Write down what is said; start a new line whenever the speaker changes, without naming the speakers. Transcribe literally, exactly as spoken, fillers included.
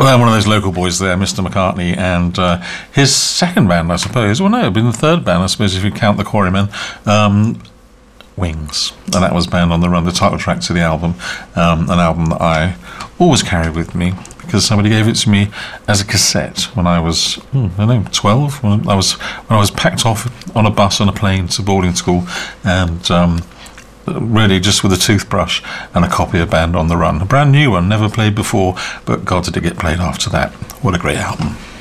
Well, I'm one of those local boys there, Mister McCartney, and uh, his second band, I suppose. Well, no, it'd been the third band, I suppose, if you count the Quarrymen. Um, Wings, and that was Band on the Run, the title track to the album, um, an album that I always carry with me because somebody gave it to me as a cassette when I was, hmm, I don't know, twelve. When I was when I was packed off on a bus on a plane to boarding school, and um, really just with a toothbrush and a copy of Band on the Run, a brand new one, never played before, but God did it get played after that. What a great album.